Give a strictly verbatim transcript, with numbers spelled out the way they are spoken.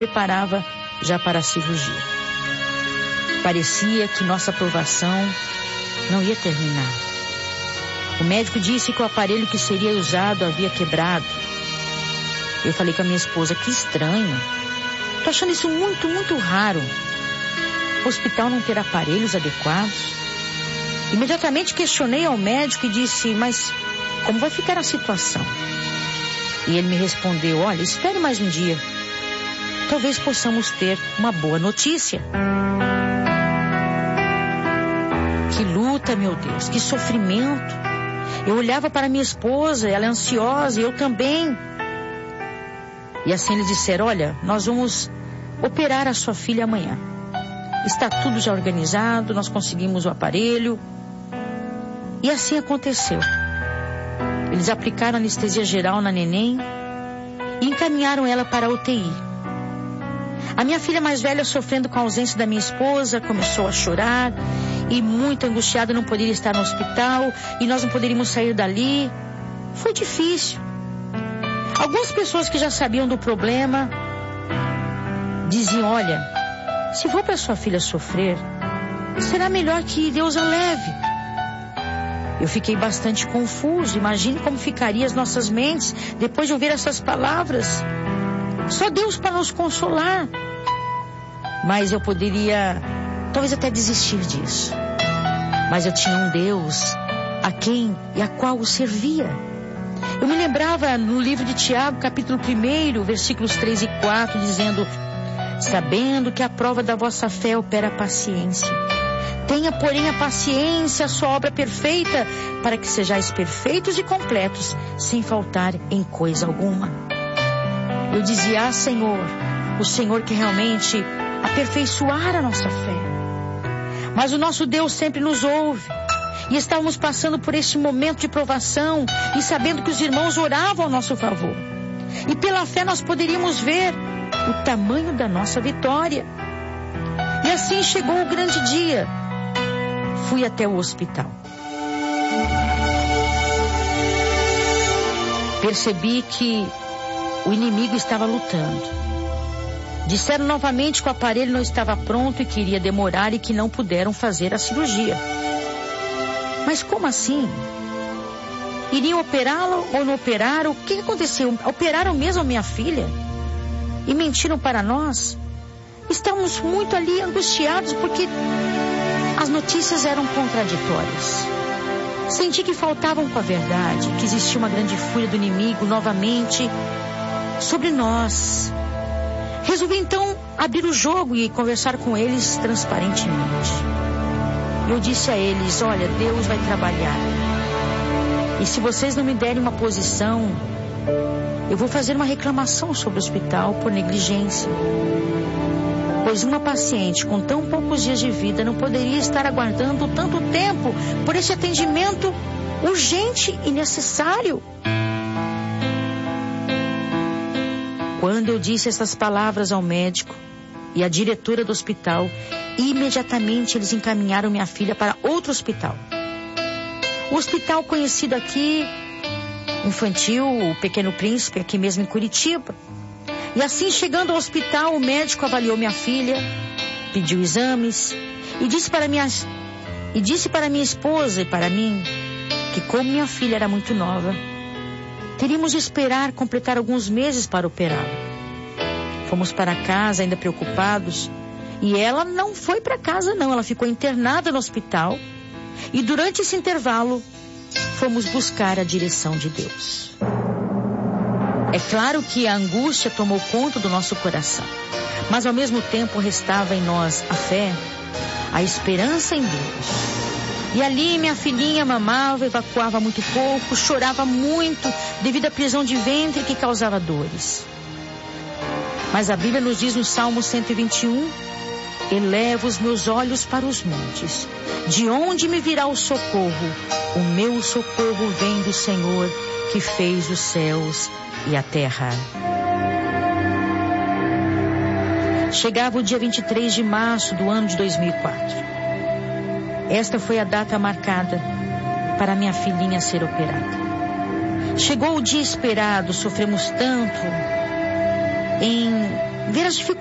preparava já para a cirurgia. Parecia que nossa aprovação não ia terminar. O médico disse que o aparelho que seria usado havia quebrado. Eu falei com a minha esposa, que estranho. Tô achando isso muito, muito raro. O hospital não ter aparelhos adequados. Imediatamente questionei ao médico e disse, mas como vai ficar a situação? E ele me respondeu, olha, espere mais um dia. Talvez possamos ter uma boa notícia. Que luta, meu Deus, que sofrimento. Eu olhava para minha esposa, ela é ansiosa, e eu também. E assim eles disseram, olha, nós vamos operar a sua filha amanhã. Está tudo já organizado, nós conseguimos o aparelho. E assim aconteceu. Eles aplicaram anestesia geral na neném e encaminharam ela para a U T I. A minha filha mais velha, sofrendo com a ausência da minha esposa, começou a chorar e muito angustiada, não poderia estar no hospital e nós não poderíamos sair dali. Foi difícil. Algumas pessoas que já sabiam do problema diziam, olha, se for para sua filha sofrer, será melhor que Deus a leve. Eu fiquei bastante confuso. Imagine como ficariam as nossas mentes depois de ouvir essas palavras. Só Deus para nos consolar. Mas eu poderia, talvez até desistir disso. Mas eu tinha um Deus a quem e a qual eu servia. Eu me lembrava no livro de Tiago, capítulo um, versículos três e quatro, dizendo, sabendo que a prova da vossa fé opera a paciência. Tenha, porém, a paciência, a sua obra perfeita, para que sejais perfeitos e completos, sem faltar em coisa alguma. Eu dizia, ah, Senhor, o Senhor que realmente aperfeiçoar a nossa fé. Mas o nosso Deus sempre nos ouve. E estávamos passando por este momento de provação e sabendo que os irmãos oravam ao nosso favor. E pela fé nós poderíamos ver o tamanho da nossa vitória. E assim chegou o grande dia. Fui até o hospital. Percebi que o inimigo estava lutando. Disseram novamente que o aparelho não estava pronto e que iria demorar e que não puderam fazer a cirurgia. Mas como assim? Iriam operá-la ou não operaram? O que aconteceu? Operaram mesmo a minha filha? E mentiram para nós? Estávamos muito ali angustiados porque as notícias eram contraditórias. Senti que faltavam com a verdade, que existia uma grande fúria do inimigo novamente sobre nós. Resolvi então abrir o jogo e conversar com eles transparentemente. Eu disse a eles, olha, Deus vai trabalhar. E se vocês não me derem uma posição, eu vou fazer uma reclamação sobre o hospital por negligência. Pois uma paciente com tão poucos dias de vida não poderia estar aguardando tanto tempo por esse atendimento urgente e necessário. Quando eu disse essas palavras ao médico e à diretora do hospital, imediatamente eles encaminharam minha filha para outro hospital. O hospital conhecido aqui, infantil, o Pequeno Príncipe, aqui mesmo em Curitiba. E assim, chegando ao hospital, o médico avaliou minha filha, pediu exames e disse para minha, e disse para minha esposa e para mim que, como minha filha era muito nova, teríamos de esperar completar alguns meses para operá-la. Fomos para casa ainda preocupados e ela não foi para casa não, ela ficou internada no hospital e durante esse intervalo fomos buscar a direção de Deus. É claro que a angústia tomou conta do nosso coração, mas ao mesmo tempo restava em nós a fé, a esperança em Deus. E ali minha filhinha mamava, evacuava muito pouco, chorava muito devido à prisão de ventre que causava dores. Mas a Bíblia nos diz no Salmo cento e vinte e um, eleva os meus olhos para os montes, de onde me virá o socorro? O meu socorro vem do Senhor, que fez os céus e a terra. Chegava o dia vinte e três de março do ano de dois mil e quatro. Esta foi a data marcada para minha filhinha ser operada. Chegou o dia esperado, sofremos tanto em ver as dificuldades